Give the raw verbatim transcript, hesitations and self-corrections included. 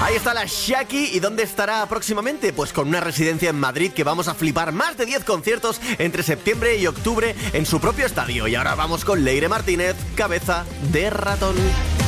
Ahí está la Shaki. ¿Y dónde estará próximamente? Pues con una residencia en Madrid que vamos a flipar. Más de diez conciertos entre septiembre y octubre en su propio estadio. Y ahora vamos con Leire Martínez, Cabeza de Ratón.